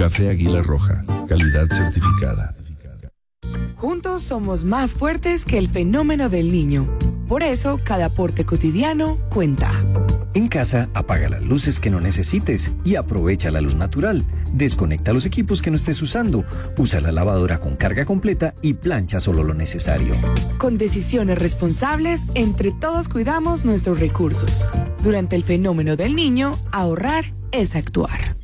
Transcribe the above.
Café Águila Roja, calidad certificada. Juntos somos más fuertes que el fenómeno del niño. Por eso, cada aporte cotidiano cuenta. En casa, apaga las luces que no necesites y aprovecha la luz natural. Desconecta los equipos que no estés usando. Usa la lavadora con carga completa y plancha solo lo necesario. Con decisiones responsables, entre todos cuidamos nuestros recursos. Durante el fenómeno del niño, ahorrar es actuar.